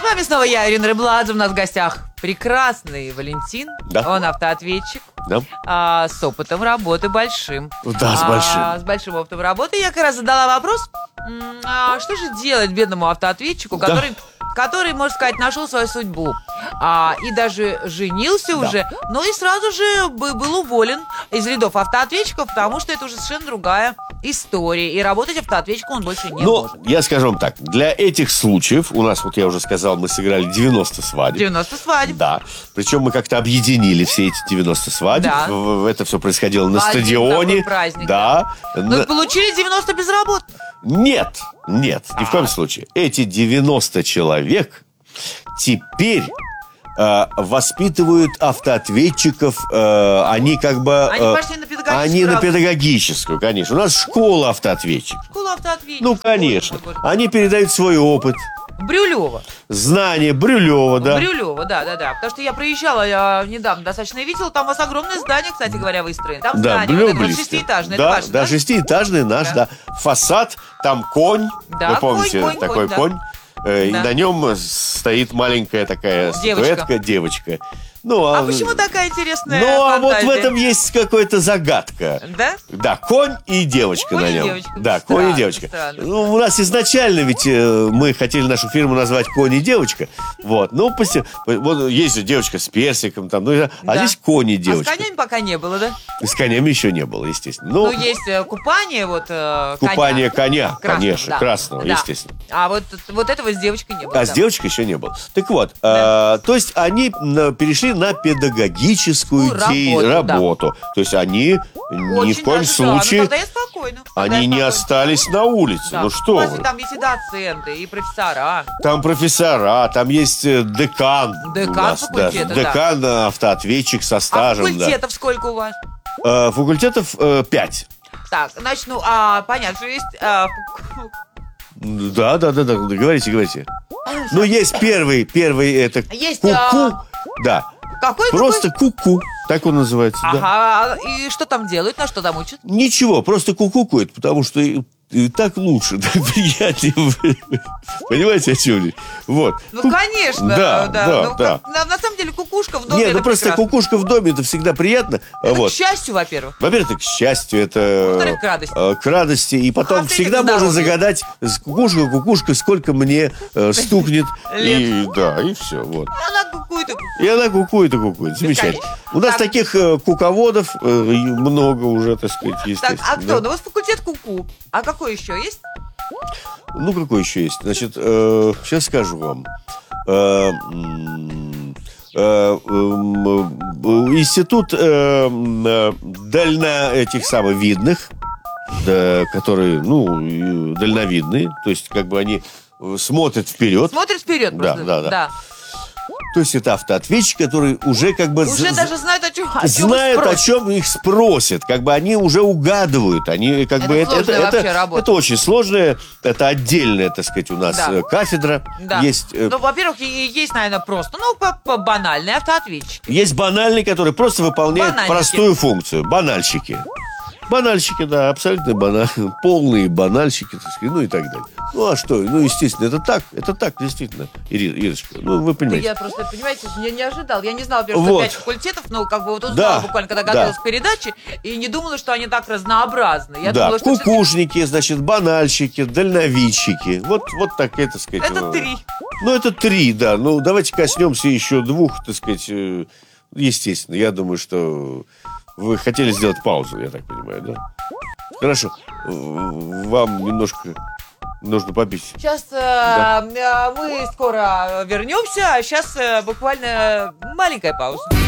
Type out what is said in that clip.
вами снова я, Ирина Рыбладзе. У нас в гостях прекрасный Валентин. Да. Он автоответчик. Да. С опытом работы большим. Да, с большим. С большим опытом работы. Я как раз задала вопрос, что же делать бедному автоответчику, который, можно сказать, нашел свою судьбу. И даже женился уже, но и сразу же был уволен из рядов автоответчиков, потому что это уже совершенно другая история. И работать автоответчиком он больше не может. Я скажу вам так, для этих случаев, у нас, вот я уже сказал, мы сыграли 90 свадеб. 90 свадеб. Да. Причем мы как-то объединили все эти 90 свадеб. Да. Это все происходило на Один стадионе. такой праздник. Да. Но получили 90 безработных. Нет, ни в коем случае. Эти 90 человек теперь воспитывают автоответчиков. Они как бы... Они пошли на педагогическую Они на работу. педагогическую, конечно. У нас школа автоответчиков. Школа автоответчиков. Ну, конечно. Они передают свой опыт. Брюлева. Знания Брюлева, да. Брюлева, да. Потому что я проезжала недавно достаточно и видела, там у вас огромное здание, кстати говоря, выстроено. Там Да, здание, вот это вот блестит. шестиэтажное, Да, это ваше, да, шестиэтажный наш, да. Фасад, там конь, Да, вы помните, конь, такой да. конь. И Да. на нем стоит маленькая такая статуэтка, девочка. А почему такая интересная вот в фантазия? этом есть какая-то загадка. Да? Да, конь и девочка Конь на и нем. девочка. Да, Странно, конь и девочка. странно. У нас изначально ведь мы хотели нашу фирму назвать «Конь и девочка». Вот, вот есть же девочка с персиком, там, а здесь конь и девочка. А с конями пока не было, да? С конями еще не было, естественно. Ну, есть купание, Купание коня, красного, конечно, да. красного, Да. естественно. А вот этого с девочкой не было. С девочкой еще не было. Так вот, то есть они перешли на педагогическую работу. То есть они ни в коем случае... Тогда я спокойно. Они не остались на улице. Да. Ну что вы. Там есть и доценты, и профессора. Там профессора, там есть декан. Декан у нас, факультета, да. Декан, автоответчик со стажем. Факультетов сколько у вас? Факультетов 5. Так, значит, понятно, что есть... Да, говорите. Ну, есть первый это Есть, ку-ку. Да. Какой? Просто ку-ку. Так он называется. Да. Ага, и что там делают, на что там учат? Ничего, просто кукукует, потому что и так лучше, так приятнее. Понимаете, о чем речь? Вот. Ну, конечно. Да. На самом деле, кукушка в доме. Нет, это просто прекрасно. кукушка в доме, это всегда приятно. Это к счастью, во-первых. Во-первых, это к счастью, это Во-вторых, к радости. К радости. И потом в-третьих, всегда к можно здоровью. загадать кукушка, сколько мне стукнет. Лет. И все. Вот. Она кукует. И она кукует. Замечательно. У нас Так. таких куководов много уже, так сказать, Так, естественно. а кто? Ну, вот факультет ку-ку. А какой еще есть? Ну, какой еще есть? Значит, сейчас скажу вам. Институт этих самых видных, которые, дальновидные, то есть, как бы они смотрят вперед. Смотрит вперед просто. Да. То есть это автоответчик, который уже как бы... Уже даже знают, о чем знают, о чем их спросят. Как бы они уже угадывают. Они как бы сложная вообще работа. это очень сложное. Это отдельная, так сказать, у нас кафедра. Да. Есть, ну, во-первых, есть, наверное, просто, банальный автоответчик. есть банальный, который просто выполняет Банальщики. простую функцию. Банальщики. Банальщики, да, абсолютно полные банальщики, так сказать, ну и так далее. Ну а что? Ну, естественно, это так, действительно, Ирочка. Ну, вы понимаете. Я просто, понимаете, не ожидал. Я не знала, что 5 факультетов, узнала буквально, когда готовилась к передаче, и не думала, что они так разнообразны. Я думала, что кукушники, значит, банальщики, дальновидщики. Вот так, так сказать. Это 3. Ну, это 3, да. Ну, давайте коснемся еще 2, так сказать. Естественно, я думаю, что вы хотели сделать паузу, я так понимаю, да? Хорошо. Вам немножко нужно попить. Сейчас мы скоро вернемся, а сейчас буквально маленькая пауза.